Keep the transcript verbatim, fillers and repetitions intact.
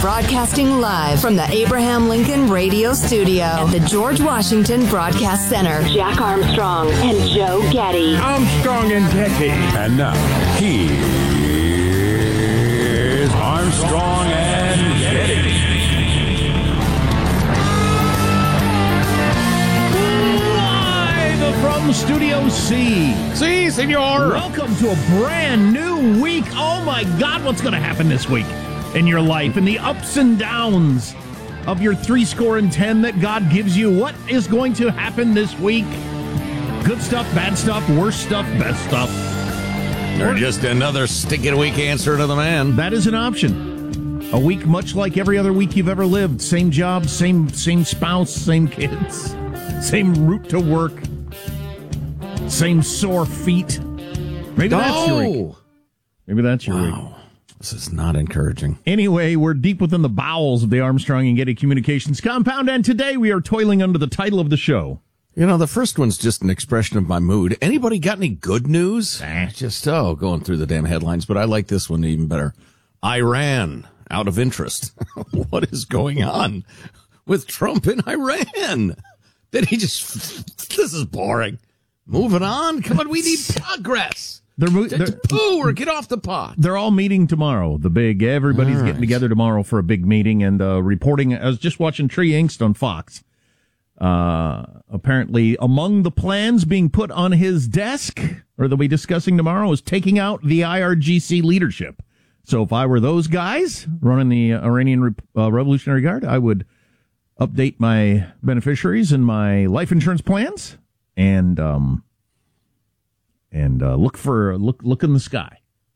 broadcasting live from the Abraham Lincoln Radio Studio at the George Washington Broadcast Center. Jack Armstrong and Joe Getty. Armstrong and Getty. And now, here's Armstrong and Getty. Live from Studio C. Si, senor. Welcome to a brand new week. Oh, my God, what's going to happen this week in your life and the ups and downs of your three score and ten that God gives you? What is going to happen this week? Good stuff, bad stuff, worse stuff, best stuff. Or just another stick-it-a-week answer to the man. That is an option. A week much like every other week you've ever lived. Same job, same same spouse, same kids, same route to work, same sore feet. Maybe that's oh. your week. Maybe that's your wow. week. This is not encouraging. Anyway, we're deep within the bowels of the Armstrong and Getty Communications compound, and today we are toiling under the title of the show. You know, the first one's just an expression of my mood. Anybody got any good news? Eh. Just, oh, going through the damn headlines, but I like this one even better. Iran, out of interest. What is going on with Trump in Iran? Did he just, this is boring. Moving on. Come on, we need progress. They're, they're poo or get off the pot. They're all meeting tomorrow. The big, everybody's right. getting together tomorrow for a big meeting and uh, reporting. I was just watching Tree Inkst on Fox. Uh, apparently among the plans being put on his desk, or that we'll be discussing tomorrow, is taking out the I R G C leadership. So if I were those guys running the Iranian uh, Revolutionary Guard, I would update my beneficiaries and my life insurance plans and, um, and, uh, look for, look, look in the sky.